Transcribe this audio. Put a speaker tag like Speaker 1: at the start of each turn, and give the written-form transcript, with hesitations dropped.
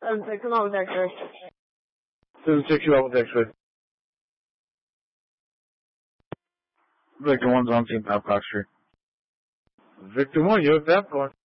Speaker 1: 7-6, I'm out with X-ray.
Speaker 2: 7-6, you out with X-ray. Victor 1's on scene, Babcock Street. Victor 1, you have Babcock.